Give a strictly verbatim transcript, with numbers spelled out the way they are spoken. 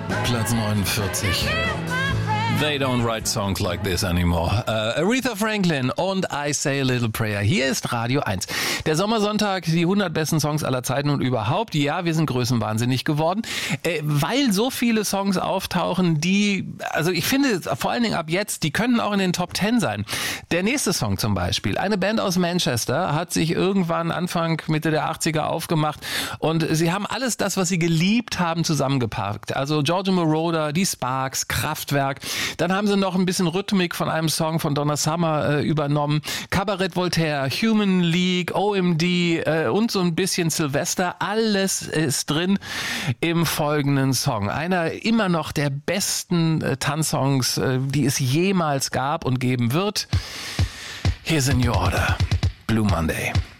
Platz neunundvierzig. They don't write songs like this anymore. Uh, Aretha Franklin und I Say a Little Prayer. Hier ist Radio eins. Der Sommersonntag, die hundert besten Songs aller Zeiten und überhaupt. Ja, wir sind größenwahnsinnig geworden, äh, weil so viele Songs auftauchen, die, also ich finde, vor allen Dingen ab jetzt, die können auch in den Top Ten sein. Der nächste Song zum Beispiel. Eine Band aus Manchester hat sich irgendwann Anfang, Mitte der achtziger aufgemacht und sie haben alles das, was sie geliebt haben, zusammengepackt. Also Giorgio Moroder, die Sparks, Kraftwerk. Dann haben sie noch ein bisschen Rhythmik von einem Song von Donna Summer äh, übernommen. Cabaret Voltaire, Human League, O M D äh, und so ein bisschen Sylvester. Alles ist drin im folgenden Song. Einer immer noch der besten äh, Tanzsongs, äh, die es jemals gab und geben wird. Here's a New Order. Blue Monday.